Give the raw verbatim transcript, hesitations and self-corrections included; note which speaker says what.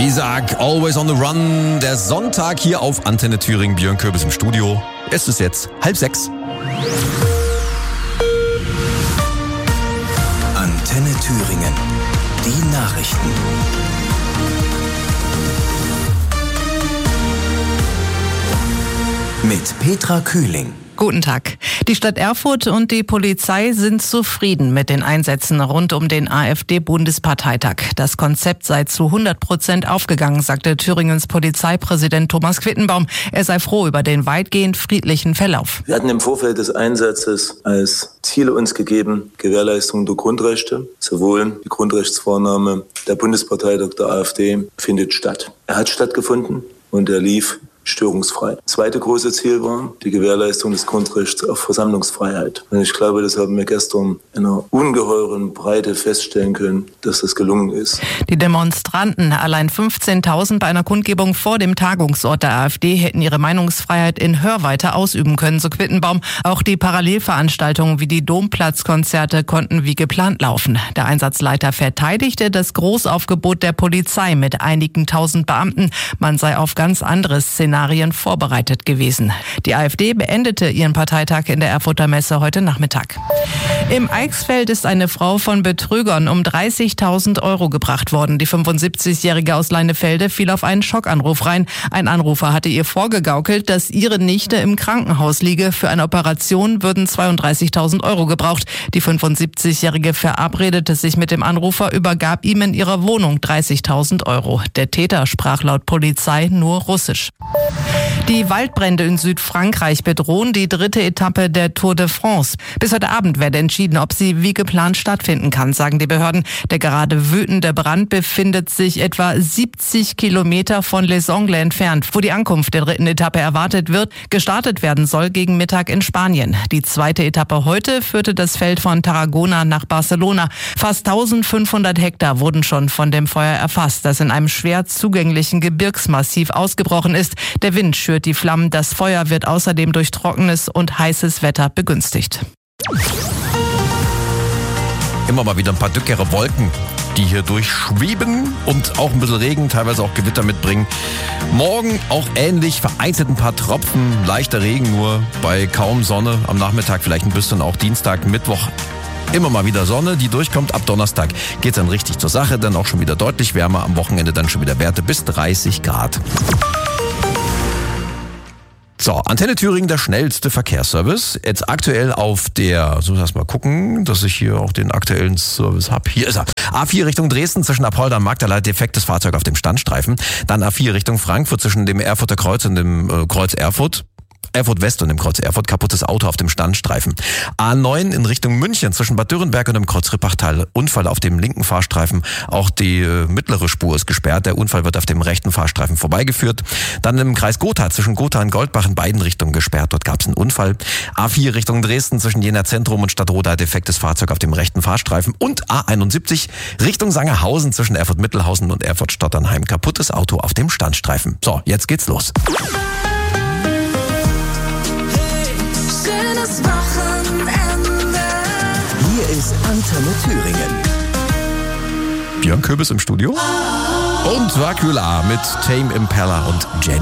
Speaker 1: Isaac, Always on the Run. Der Sonntag hier auf Antenne Thüringen. Björn Köbis im Studio. Es ist jetzt halb sechs.
Speaker 2: Antenne Thüringen. Die Nachrichten. Mit Petra Kühling.
Speaker 3: Guten Tag. Die Stadt Erfurt und die Polizei sind zufrieden mit den Einsätzen rund um den AfD-Bundesparteitag. Das Konzept sei zu hundert Prozent aufgegangen, sagte Thüringens Polizeipräsident Thomas Quittenbaum. Er sei froh über den weitgehend friedlichen Verlauf.
Speaker 4: Wir hatten im Vorfeld des Einsatzes als Ziele uns gegeben, Gewährleistung der Grundrechte, sowohl die Grundrechtsvornahme. Der Bundesparteitag der AfD findet statt. Er hat stattgefunden und er lief störungsfrei. Das zweite große Ziel war die Gewährleistung des Grundrechts auf Versammlungsfreiheit. Und ich glaube, das haben wir gestern in einer ungeheuren Breite feststellen können, dass das gelungen ist.
Speaker 3: Die Demonstranten, allein fünfzehntausend bei einer Kundgebung vor dem Tagungsort der AfD, hätten ihre Meinungsfreiheit in Hörweite ausüben können, so Quittenbaum. Auch die Parallelveranstaltungen wie die Domplatzkonzerte konnten wie geplant laufen. Der Einsatzleiter verteidigte das Großaufgebot der Polizei mit einigen tausend Beamten. Man sei auf ganz andere Szenarien vorbereitet gewesen. Die AfD beendete ihren Parteitag in der Erfurter Messe heute Nachmittag. Im Eichsfeld ist eine Frau von Betrügern um dreißigtausend Euro gebracht worden. Die fünfundsiebzigjährige aus Leinefelde fiel auf einen Schockanruf rein. Ein Anrufer hatte ihr vorgegaukelt, dass ihre Nichte im Krankenhaus liege. Für eine Operation würden zweiunddreißigtausend Euro gebraucht. Die fünfundsiebzigjährige verabredete sich mit dem Anrufer, übergab ihm in ihrer Wohnung dreißigtausend Euro. Der Täter sprach laut Polizei nur Russisch. Die Waldbrände in Südfrankreich bedrohen die dritte Etappe der Tour de France. Bis heute Abend werde entschieden, ob sie wie geplant stattfinden kann, sagen die Behörden. Der gerade wütende Brand befindet sich etwa siebzig Kilometer von Les Angles entfernt, wo die Ankunft der dritten Etappe erwartet wird. Gestartet werden soll gegen Mittag in Spanien. Die zweite Etappe heute führte das Feld von Tarragona nach Barcelona. Fast eintausendfünfhundert Hektar wurden schon von dem Feuer erfasst, das in einem schwer zugänglichen Gebirgsmassiv ausgebrochen ist. Der Wind schürt die Flammen, das Feuer wird außerdem durch trockenes und heißes Wetter begünstigt.
Speaker 1: Immer mal wieder ein paar dickere Wolken, die hier durchschweben und auch ein bisschen Regen, teilweise auch Gewitter mitbringen. Morgen auch ähnlich, vereinzelt ein paar Tropfen, leichter Regen nur bei kaum Sonne. Am Nachmittag vielleicht ein bisschen, auch Dienstag, Mittwoch. Immer mal wieder Sonne, die durchkommt. Ab Donnerstag geht's dann richtig zur Sache, dann auch schon wieder deutlich wärmer. Am Wochenende dann schon wieder Werte bis dreißig Grad. So, Antenne Thüringen, der schnellste Verkehrsservice. Jetzt aktuell auf der, so lass mal gucken, dass ich hier auch den aktuellen Service habe. Hier ist er. A vier Richtung Dresden zwischen Apolda und Magdala, defektes Fahrzeug auf dem Standstreifen. Dann A vier Richtung Frankfurt zwischen dem Erfurter Kreuz und dem äh, Kreuz Erfurt. Erfurt West und dem Kreuz Erfurt, kaputtes Auto auf dem Standstreifen. A neun in Richtung München zwischen Bad Dürrenberg und dem Kreuz Rippachtal. Unfall auf dem linken Fahrstreifen. Auch die äh, mittlere Spur ist gesperrt. Der Unfall wird auf dem rechten Fahrstreifen vorbeigeführt. Dann im Kreis Gotha zwischen Gotha und Goldbach in beiden Richtungen gesperrt. Dort gab es einen Unfall. A vier Richtung Dresden zwischen Jena Zentrum und Stadtroda, defektes Fahrzeug auf dem rechten Fahrstreifen. Und A einundsiebzig Richtung Sangerhausen zwischen Erfurt Mittelhausen und Erfurt Stotternheim. Kaputtes Auto auf dem Standstreifen. So, jetzt geht's los.
Speaker 2: Hier ist Antenne Thüringen.
Speaker 1: Björn Köbis im Studio. Und Dracula mit Tame Impala und Jenny.